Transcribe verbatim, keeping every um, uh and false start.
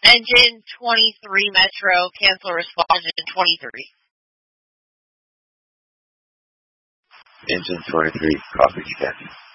Engine twenty-three Metro, cancel response engine twenty-three. Engine twenty-three, copy, Captain.